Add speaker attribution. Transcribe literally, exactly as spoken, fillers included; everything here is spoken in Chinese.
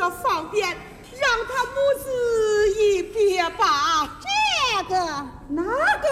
Speaker 1: 个方便，让他母子一别吧。
Speaker 2: 这个
Speaker 1: 那个